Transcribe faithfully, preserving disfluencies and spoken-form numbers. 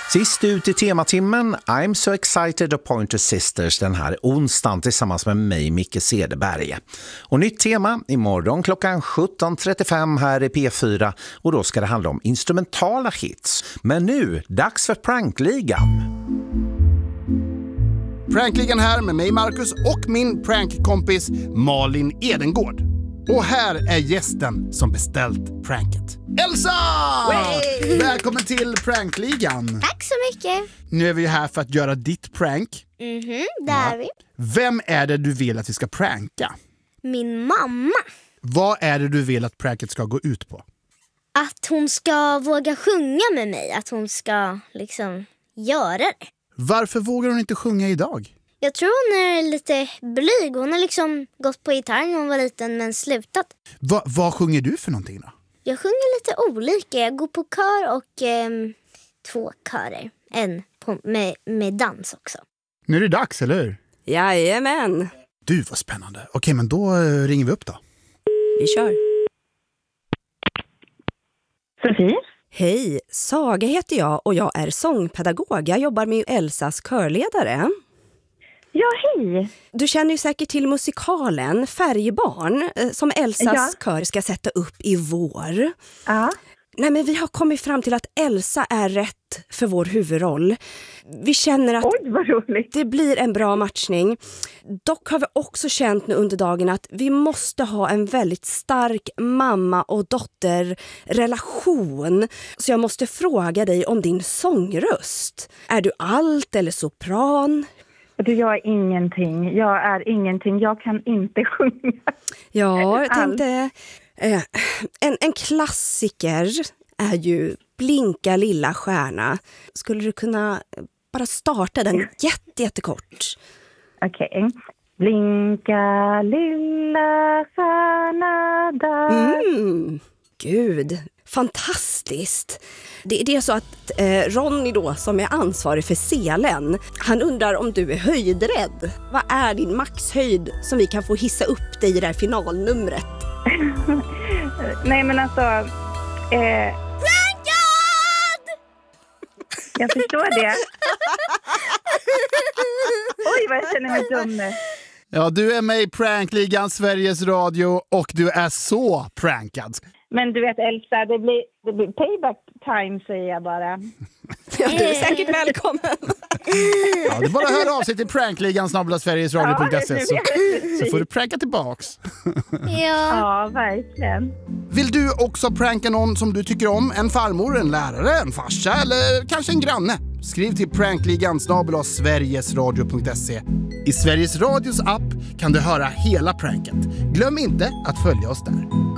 Sist ut i tematimmen, I'm so excited of Pointer Sisters den här onsdagen tillsammans med mig, Micke Cederberg. Och nytt tema imorgon klockan sjutton trettiofem här i P fyra och då ska det handla om instrumentala hits. Men nu, dags för Prankligan. Prankligan här med mig Marcus och min prankkompis Malin Edengård. Och här är gästen som beställt pranket. Elsa! Wey! Välkommen till Prankligan. Tack så mycket. Nu är vi här för att göra ditt prank. Mhm, där är vi. Vem är det du vill att vi ska pranka? Min mamma. Vad är det du vill att pranket ska gå ut på? Att hon ska våga sjunga med mig. Att hon ska liksom göra det. Varför vågar hon inte sjunga idag? Jag tror hon är lite blyg. Hon har liksom gått på gitarr när hon var liten men slutat. Va, vad sjunger du för någonting då? Jag sjunger lite olika. Jag går på kör och eh, två körer. En på, med, med dans också. Nu är det dags, eller hur? Jajamän. Du, vad spännande. Okej, men då eh, ringer vi upp då. Vi kör. Sofie? Hej, Saga heter jag och jag är sångpedagog. Jag jobbar med Elsas körledare. Ja, hej. Du känner ju säkert till musikalen Färgbarn som Elsas Ja. kör ska sätta upp i vår. Ja. Nej, men vi har kommit fram till att Elsa är rätt för vår huvudroll. Vi känner att Oj, vad roligt. det blir en bra matchning. Dock har vi också känt nu under dagen att vi måste ha en väldigt stark mamma- och dotterrelation. Så jag måste fråga dig om din sångröst. Är du alt eller sopran? Du, jag är ingenting. Jag är ingenting. Jag kan inte sjunga. Ja, jag Allt. tänkte... Eh, en, en klassiker är ju Blinka lilla stjärna. Skulle du kunna bara starta den jätte, jättekort? Okej. Blinka lilla stjärna där. Mm, gud, fantastiskt. Det, det är så att eh, Ronny då, som är ansvarig för scenen, han undrar om du är höjdrädd. Vad är din maxhöjd som vi kan få hissa upp dig i det här finalnumret? Nej, men alltså... Eh, jag förstår det. Oj, vad jag känner mig dum nu. Ja, du är med i Prankligan, Sveriges Radio, och du är så prankad. Men du vet, Elsa, det blir, det blir payback time, säger jag bara. Ja, du är säkert välkommen. Ja, det är bara att höra av sig till prankligan snabel-a sverigesradio punkt se så, så får du pranka tillbaks. Ja. Ja, verkligen. Vill du också pranka någon som du tycker om? En farmor, en lärare, en farsa eller kanske en granne? Skriv till prankligan snabel-a sverigesradio punkt se. I Sveriges Radios app kan du höra hela pranket. Glöm inte att följa oss där.